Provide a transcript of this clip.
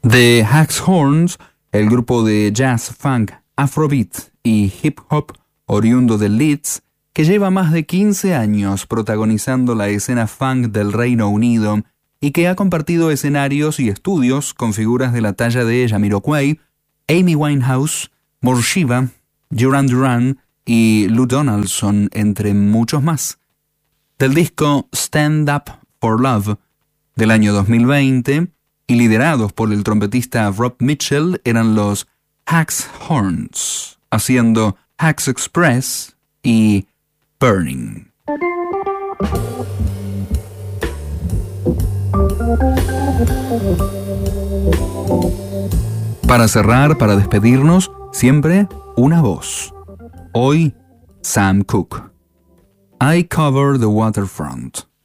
The Hax Horns, el grupo de jazz, funk, afrobeat y hip hop oriundo de Leeds, que lleva más de 15 años protagonizando la escena funk del Reino Unido y que ha compartido escenarios y estudios con figuras de la talla de Jamiroquai, Amy Winehouse, Morsheba, Duran Duran y Lou Donaldson, entre muchos más. Del disco Stand Up for Love del año 2020, y liderados por el trompetista Rob Mitchell, eran los Hax Horns, haciendo Hax Express y Burning. Para cerrar, para despedirnos, siempre una voz. Hoy, Sam Cooke. I Cover the Waterfront.